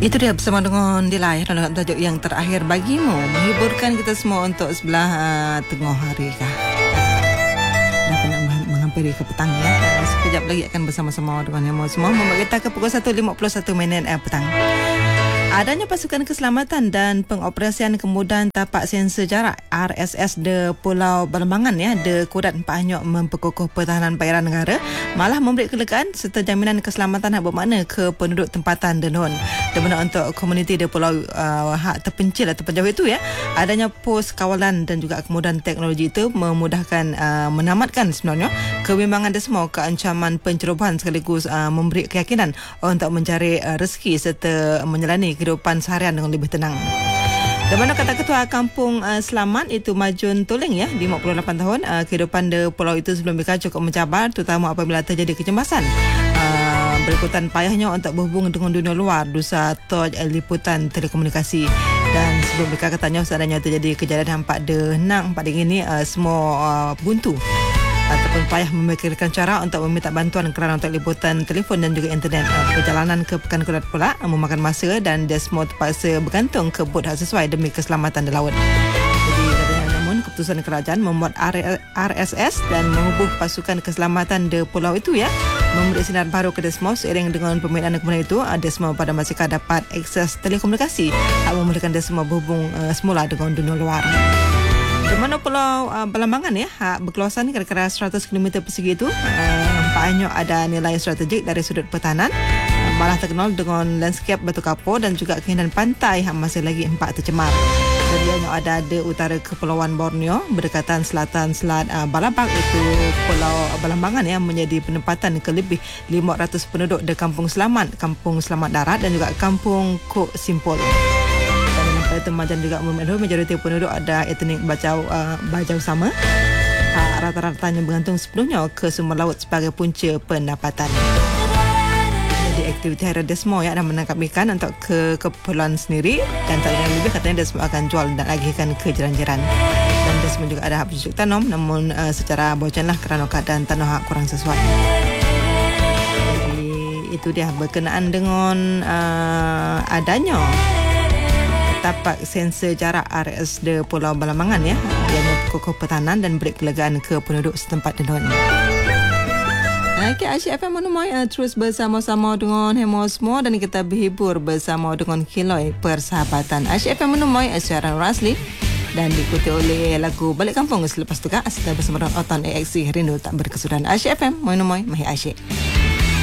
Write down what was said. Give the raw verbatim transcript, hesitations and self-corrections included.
Itu dia bersama dengan Dila ya, dalam tajuk yang terakhir bagimu, menghiburkan kita semua untuk sebelah uh, tengah hari kah. Dah pernah menghampiri ke petang ya. Sekejap lagi akan bersama-sama dengan Hemo semua membawa kita ke pukul satu lima puluh satu minit eh, petang. Adanya pasukan keselamatan dan pengoperasian kemudahan tapak sensor jarak R S S de Pulau Balambangan ya, de Kudat Empat Hanyok memperkukuh pertahanan perairan negara, malah memberi kelegaan serta jaminan keselamatan hak bermakna ke penduduk tempatan de Nun. Di mana untuk komuniti de Pulau uh, hak terpencil atau terjauh itu ya, adanya pos kawalan dan juga kemudahan teknologi itu memudahkan uh, menamatkan sebenarnya kebimbangan de semua ke ancaman pencerobohan sekaligus uh, memberi keyakinan untuk mencari uh, rezeki serta menjalani kehidupan seharian dengan lebih tenang. Di mana kata Ketua Kampung uh, Selamat itu Majun Toleng ya, lima puluh lapan tahun, uh, kehidupan di pulau itu sebelum mereka cukup mencabar, terutama apabila terjadi kecemasan. Uh, berikutan payahnya untuk berhubung dengan dunia luar, dosa toj liputan telekomunikasi. Dan sebelum mereka katanya seandainya terjadi kejadian hampak de nang empat ini uh, semua uh, buntu ataupun payah memikirkan cara untuk meminta bantuan kerana untuk liputan telefon dan juga internet. Perjalanan ke Pekan Kudat pula memakan masa dan dia semua terpaksa bergantung ke bot hak sesuai demi keselamatan di laut. Jadi namun keputusan kerajaan membuat R S S dan menghubung pasukan keselamatan di pulau itu ya, memberi sinar baru ke Desmo seiring dengan pembinaan kemudian itu Desmo pada masa dapat akses telekomunikasi hak membolehkan Desmo berhubung uh, semula dengan dunia luar. Di mana Pulau uh, Balambangan ya, hak berkawasan kira-kira seratus kilometer persegi itu, uh, Hanyok ada nilai strategik dari sudut pertahanan, uh, malah terkenal dengan landscape batu kapur dan juga keindahan pantai yang masih lagi empat tercemar. Jadi Hanyok ada di utara Kepulauan Borneo, berdekatan selatan Selat uh, Balabak itu Pulau Balambangan ya, menjadi penempatan ke lebih lima ratus penduduk di Kampung Selamat, Kampung Selamat Darat dan juga Kampung Kok Simpul. Temajan juga majoriti penduduk ada etnik Bajau uh, Bajau sama. Uh, rata-ratanya bergantung sepenuhnya ke sumber laut sebagai punca pendapatan. Jadi aktiviti hari Desmo ya, dan menangkap ikan untuk ke kepulauan sendiri, dan tak yang lebih katanya Desmo akan jual dan agihkan ke jiran-jiran. Dan Desmo juga ada hak bercocok tanam, namun uh, secara bocan lah kerana keadaan tanah hak kurang sesuai. Jadi itu dia berkenaan dengan uh, adanya tapak sensor jarak R S de Pulau Balambangan ya, yang memperkukuh pertahanan dan beri kelegaan ke penduduk setempat dan okay, Asyik F M menemui uh, terus bersama-sama dengan Hemo semua dan kita berhibur bersama dengan Kiloi Persahabatan. Asyik F M menemui siaran Rasli dan diikuti oleh lagu Balik Kampung selepas tu kak, setelah bersama dengan Otan A X C Rindu Tak Berkesudahan. Asyik F M menemui Mahi Asyik.